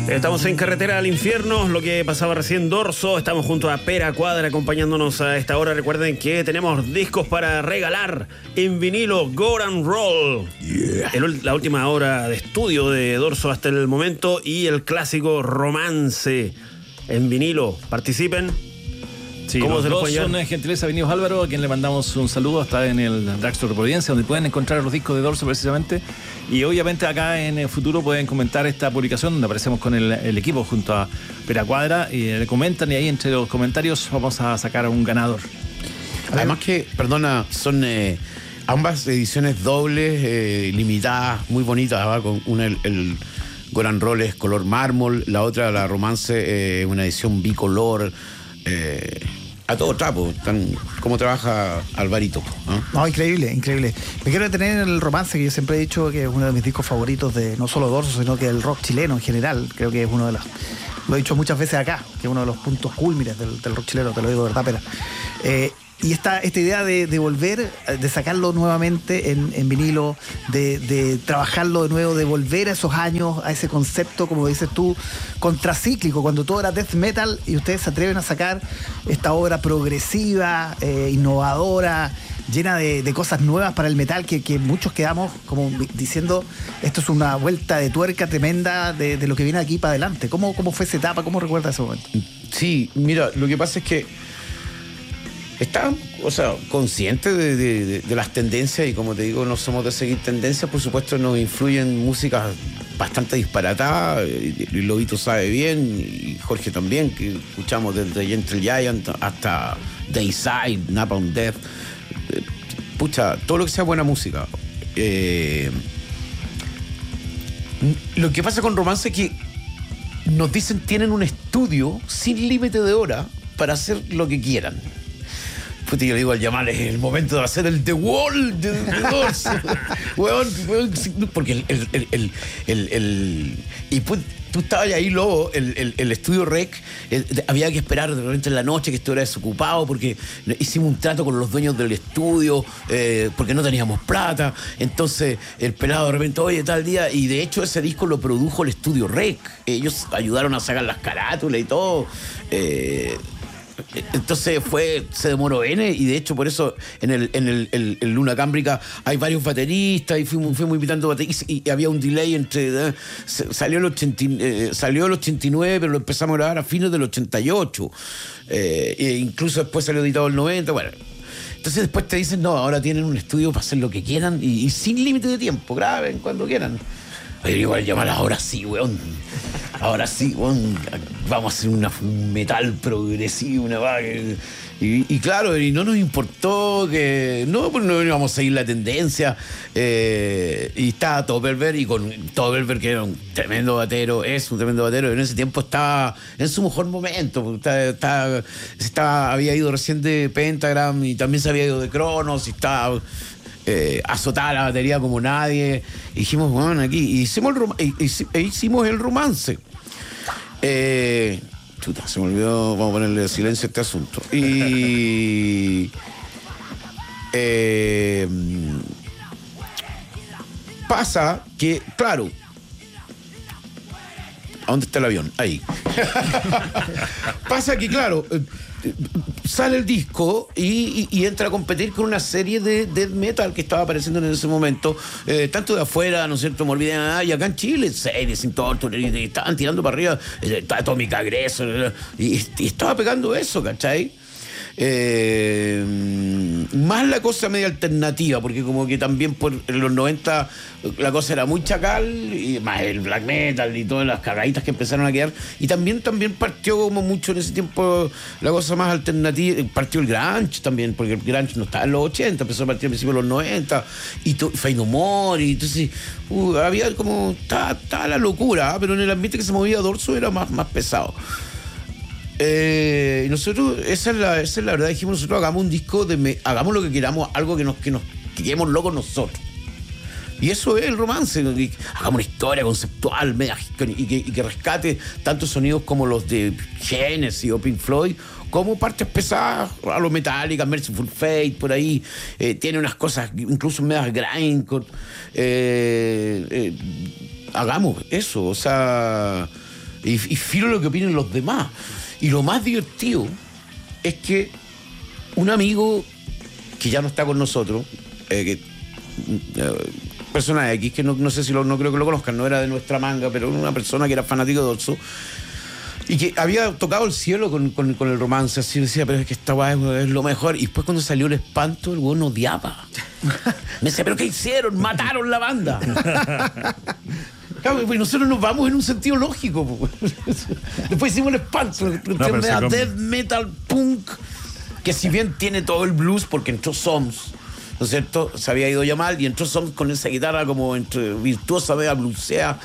Estamos en Carretera al Infierno, lo que pasaba recién Dorso. Estamos junto a Pera Cuadra acompañándonos a esta hora. Recuerden que tenemos discos para regalar en vinilo, Go and Roll. Yeah. La última hora de estudio de Dorso hasta el momento y el clásico Romance en vinilo. Participen. Sí, los dos son gentileza Vinilos Álvaro, a quien le mandamos un saludo. Está en el Drugstore de Providencia, donde pueden encontrar los discos de Dorso precisamente. Y obviamente acá en el futuro pueden comentar esta publicación donde aparecemos con el equipo junto a Pera Cuadra y le comentan, y ahí entre los comentarios vamos a sacar a un ganador. Además que, perdona, son ambas ediciones dobles, limitadas, muy bonitas, ¿va? Con una el Goran Roll es color mármol, la otra, la Romance, una edición bicolor. A todo trapo, cómo trabaja Alvarito, ¿no? No, increíble, increíble. Me quiero detener en el Romance, que yo siempre he dicho que es uno de mis discos favoritos de no solo Dorso, sino que del rock chileno en general. Creo que es uno de los, lo he dicho muchas veces acá, que es uno de los puntos cúlmines del rock chileno, te lo digo de verdad, Pera. Y esta idea de volver, de sacarlo nuevamente en vinilo, de trabajarlo de nuevo, de volver a esos años, a ese concepto, como dices tú, contracíclico, cuando todo era death metal y ustedes se atreven a sacar esta obra progresiva, innovadora, llena de cosas nuevas para el metal, que muchos quedamos como diciendo, esto es una vuelta de tuerca tremenda de lo que viene aquí para adelante. ¿Cómo fue esa etapa? ¿Cómo recuerdas ese momento? Sí, mira, lo que pasa es que están, conscientes de las tendencias, y como te digo, no somos de seguir tendencias. Por supuesto nos influyen músicas bastante disparatadas, y Lobito sabe bien, y Jorge también, que escuchamos desde Gentle Giant hasta Dayside, Napalm Death, todo lo que sea buena música. Lo que pasa con Romance es que nos dicen tienen un estudio sin límite de hora para hacer lo que quieran. Yo le digo al Yamal, es el momento de hacer el The Wall de Dorso. Porque y pues, tú estabas ahí, Lobo, el estudio Rec, había que esperar de repente en la noche que esto era desocupado, porque hicimos un trato con los dueños del estudio, porque no teníamos plata. Entonces el pelado de repente, oye, tal día, y de hecho ese disco lo produjo el estudio Rec. Ellos ayudaron a sacar las carátulas y todo. Entonces se demoró N, y de hecho por eso en el Luna Cámbrica hay varios bateristas, y fuimos invitando bateristas, y había un delay entre salió el 89, pero lo empezamos a grabar a fines del 88, e incluso después salió editado el 90. Bueno, entonces después te dicen, no, ahora tienen un estudio para hacer lo que quieran y sin límite de tiempo, graben cuando quieran. Oye, igual llamar, ahora sí, weón. Ahora sí, weón. Vamos a hacer un metal progresivo, una vaga. Y claro, y no nos importó que. No, pues no íbamos a seguir la tendencia. Y estaba Topelberg, y con Topelberg, que era un tremendo batero, es un tremendo batero. En ese tiempo estaba en su mejor momento. Había ido recién de Pentagram, y también se había ido de Cronos, y estaba. Azotada la batería como nadie. Y dijimos, bueno, aquí hicimos el Romance. Se me olvidó, vamos a ponerle silencio a este asunto. Y pasa que, claro, ¿a dónde está el avión? Ahí. Pasa que, claro, sale el disco y entra a competir con una serie de death metal que estaba apareciendo en ese momento, tanto de afuera, ¿no es cierto? Y acá en Chile, series sin Torture, y estaban tirando para arriba, Atomic Aggressor, y estaba pegando eso, ¿cachai? Más la cosa media alternativa, porque como que también en los 90 la cosa era muy chacal, y más el black metal y todas las cagaditas que empezaron a quedar, y también partió como mucho en ese tiempo la cosa más alternativa, partió el grunge también, porque el grunge no estaba en los 80, empezó a partir al principio de los 90, y Fade No More, y entonces había como, estaba la locura, pero en el ambiente que se movía Dorso era más pesado. Y nosotros, esa es la verdad, dijimos, nosotros hagamos un disco hagamos lo que queramos, algo que nos quedemos locos nosotros. Y eso es el Romance. Hagamos una historia conceptual y que rescate tantos sonidos como los de Genesis o Pink Floyd, como partes pesadas a lo Metallica, Merciful Fate, por ahí. Tiene unas cosas incluso medias grindcore. Hagamos eso, o sea. Y filo lo que opinen los demás. Y lo más divertido es que un amigo que ya no está con nosotros, persona X, que no sé si no creo que lo conozcan, no era de nuestra manga, pero una persona que era fanático de Dorso, y que había tocado el cielo con el romance, así decía, pero es que esta weá es lo mejor. Y después cuando salió El Espanto, el weón odiaba. Me decía, ¿pero qué hicieron? Mataron la banda. Claro, pues nosotros nos vamos en un sentido lógico. Después hicimos El Espanto, death metal punk, que si bien tiene todo el blues, porque entró Soms, ¿no es cierto? Se había ido ya mal y entró Soms con esa guitarra como entre virtuosa, media bluesea.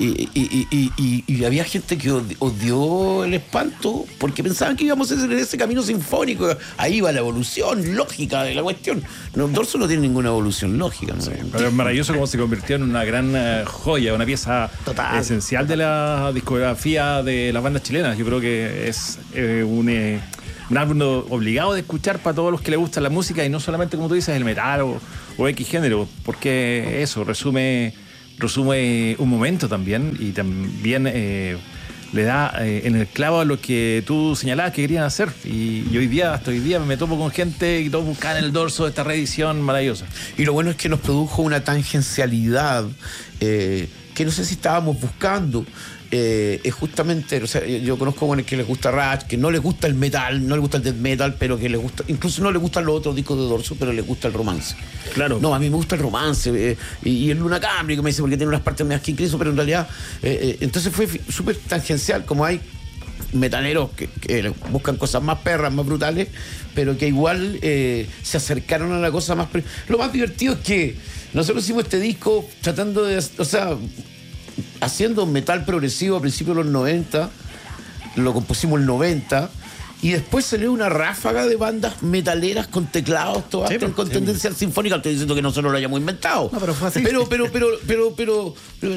Y había gente que odió El Espanto porque pensaban que íbamos en ese camino sinfónico. Ahí va la evolución lógica de la cuestión. Dorso no tiene ninguna evolución lógica, ¿no? Sí, pero es maravilloso cómo se convirtió en una gran joya, una pieza esencial de la discografía de las bandas chilenas. Yo creo que es un álbum obligado de escuchar para todos los que les gusta la música, y no solamente, como tú dices, el metal o X género, porque eso resume un momento también, y también le da en el clavo a lo que tú señalabas que querían hacer. Y hasta hoy día me topo con gente y todos buscan el Dorso de esta reedición maravillosa. Y lo bueno es que nos produjo una tangencialidad que no sé si estábamos buscando. Es justamente, o sea, yo conozco a que les gusta Rush, que no les gusta el metal, no les gusta el death metal, pero que les gusta, incluso no les gustan los otros discos de Dorso, pero les gusta el romance. Claro. No, a mí me gusta el romance, y el Luna Cambrica me dice porque tiene unas partes más que incluso, pero en realidad entonces fue súper tangencial, como hay metaleros que buscan cosas más perras, más brutales, pero que igual se acercaron a la cosa más. Lo más divertido es que nosotros hicimos este disco tratando de, o sea, haciendo metal progresivo a principios de los 90, lo compusimos el 90, y después salió una ráfaga de bandas metaleras con teclados, todas con tendencia sinfónica. Estoy diciendo que nosotros lo hayamos inventado. No, pero fue así. Pero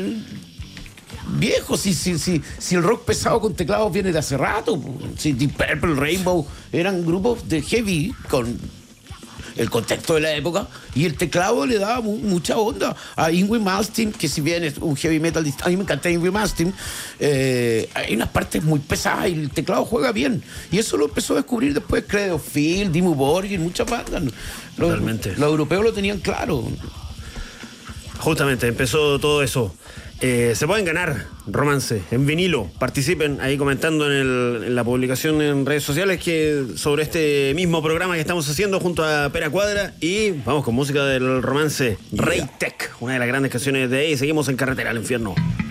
viejo, si el rock pesado con teclados viene de hace rato. Si Deep Purple, Rainbow eran grupos de heavy con el contexto de la época, y el teclado le daba mucha onda a Yngwie Malmsteen, que si bien es un heavy metal, a mí me encanta Yngwie Malmsteen, hay unas partes muy pesadas y el teclado juega bien, y eso lo empezó a descubrir después Credo Field, Dimmu Borgir, muchas bandas. Totalmente. Los europeos lo tenían claro. Justamente empezó todo eso. Se pueden ganar Romance en vinilo. Participen ahí comentando en la publicación en redes sociales sobre este mismo programa que estamos haciendo junto a Pera Cuadra. Y vamos con música del Romance. Rey Tech, una de las grandes canciones de ahí. Seguimos en Carretera al Infierno.